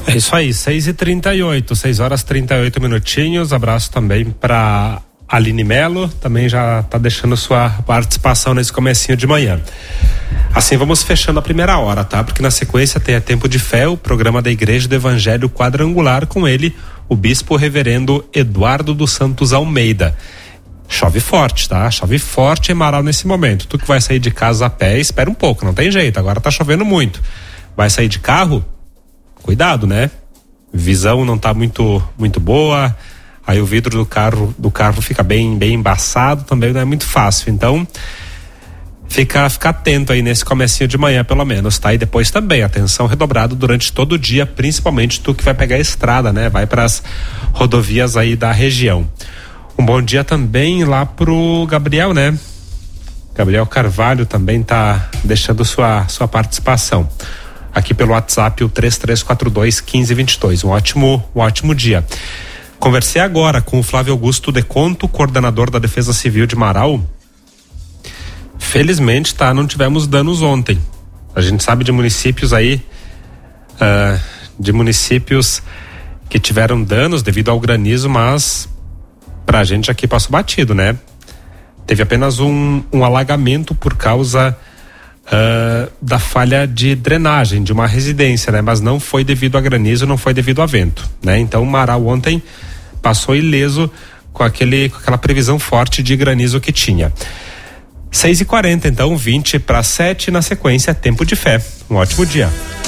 É isso aí, 6h38, 6h38 minutinhos. Abraço também para Aline Melo, também já tá deixando sua participação nesse comecinho de manhã. Assim vamos fechando a primeira hora, tá? Porque na sequência tem a Tempo de Fé, o programa da Igreja do Evangelho Quadrangular, com ele, o Bispo Reverendo Eduardo dos Santos Almeida. Chove forte, tá? Chove forte em Marau nesse momento. Tu que vai sair de casa a pé, espera um pouco, não tem jeito, agora tá chovendo muito. Vai sair de carro? Cuidado, né? Visão não tá muito boa, aí o vidro do carro fica bem embaçado, também não é muito fácil, então fica atento aí nesse comecinho de manhã pelo menos, tá? E depois também, atenção redobrada durante todo o dia, principalmente tu que vai pegar a estrada, né? Vai pras rodovias aí da região. Um bom dia também lá pro Gabriel, né? Gabriel Carvalho também tá deixando sua participação aqui pelo WhatsApp, o 3342-1522. Um ótimo dia. Conversei agora com o Flávio Augusto de Conto, coordenador da Defesa Civil de Marau. Felizmente, tá, não tivemos danos ontem. A gente sabe de municípios aí, que tiveram danos devido ao granizo, mas pra gente aqui passou batido, né? Teve apenas um alagamento por causa da falha de drenagem de uma residência, né? Mas não foi devido a granizo, não foi devido a vento, né? Então Marau ontem passou ileso com aquela previsão forte de granizo que tinha. 6h40, então, 20 para 7, na sequência, Tempo de Fé. Um ótimo dia.